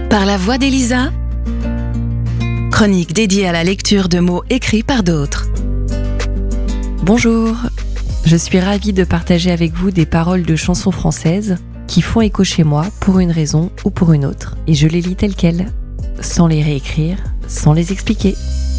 Par la voix d'Elisa, chronique dédiée à la lecture de mots écrits par d'autres. Bonjour, je suis ravie de partager avec vous des paroles de chansons françaises qui font écho chez moi pour une raison ou pour une autre. Et je les lis telles quelles, sans les réécrire, sans les expliquer.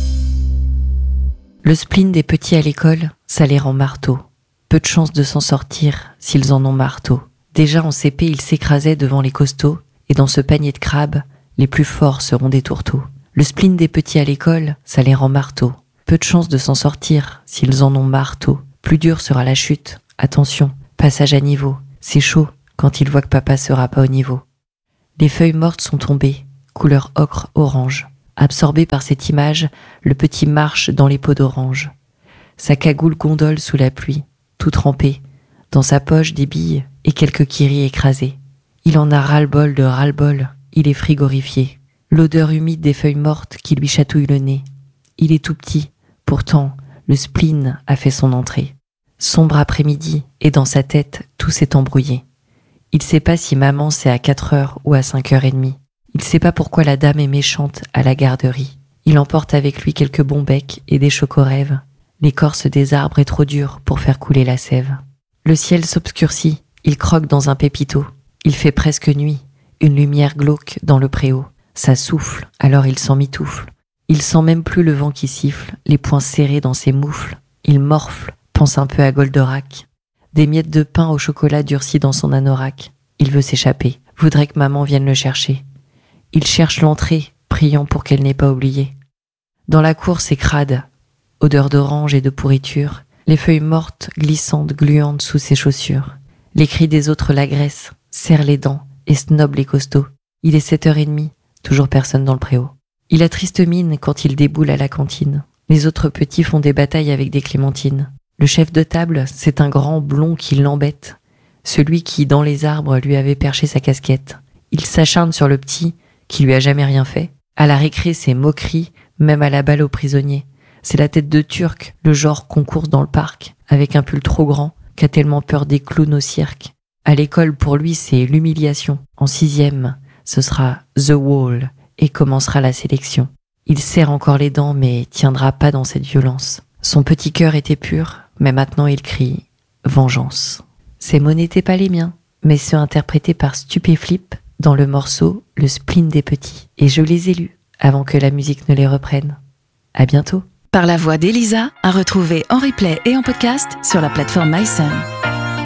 Le spleen des petits à l'école, ça les rend marteaux. Peu de chance de s'en sortir s'ils en ont marteau. Déjà en CP, ils s'écrasaient devant les costauds, et dans ce panier de crabes, les plus forts seront des tourteaux. Le spleen des petits à l'école, ça les rend marteaux. Peu de chance de s'en sortir s'ils en ont marteau. Plus dure sera la chute. Attention, passage à niveau. C'est chaud quand ils voient que papa sera pas au niveau. Les feuilles mortes sont tombées, couleur ocre-orange. Absorbé par cette image, le petit marche dans les pots d'orange. Sa cagoule gondole sous la pluie, tout trempé. Dans sa poche des billes et quelques kiris écrasés. Il en a ras-le-bol de ras-le-bol, il est frigorifié. L'odeur humide des feuilles mortes qui lui chatouille le nez. Il est tout petit, pourtant le spleen a fait son entrée. Sombre après-midi, et dans sa tête, tout s'est embrouillé. Il sait pas si maman c'est à 4h ou à 5h30. Il sait pas pourquoi la dame est méchante à la garderie. Il emporte avec lui quelques bons becs et des chocorèves. L'écorce des arbres est trop dure pour faire couler la sève. Le ciel s'obscurcit, il croque dans un pépito. Il fait presque nuit, une lumière glauque dans le préau. Ça souffle, alors il s'en mitoufle. Il sent même plus le vent qui siffle, les poings serrés dans ses moufles. Il morfle, pense un peu à Goldorak. Des miettes de pain au chocolat durcies dans son anorak. Il veut s'échapper, voudrait que maman vienne le chercher. Il cherche l'entrée, priant pour qu'elle n'ait pas oublié. Dans la cour, c'est crade, odeur d'orange et de pourriture, les feuilles mortes, glissantes, gluantes sous ses chaussures. Les cris des autres l'agressent, serrent les dents et snob les costauds. Il est 7h30, toujours personne dans le préau. Il a triste mine quand il déboule à la cantine. Les autres petits font des batailles avec des clémentines. Le chef de table, c'est un grand blond qui l'embête, celui qui, dans les arbres, lui avait perché sa casquette. Il s'acharne sur le petit, qui lui a jamais rien fait. À la récré, c'est moquerie, même à la balle aux prisonniers. C'est la tête de Turc, le genre qu'on course dans le parc, avec un pull trop grand, qu'a tellement peur des clowns au cirque. À l'école, pour lui, c'est l'humiliation. En 6e, ce sera The Wall, et commencera la sélection. Il serre encore les dents, mais tiendra pas dans cette violence. Son petit cœur était pur, mais maintenant il crie « Vengeance ». Ces mots n'étaient pas les miens, mais ceux interprétés par Stupéflip dans le morceau « Le spleen des petits ». Et je les ai lus, avant que la musique ne les reprenne. À bientôt. Par la voix d'Elisa, à retrouver en replay et en podcast sur la plateforme MySun.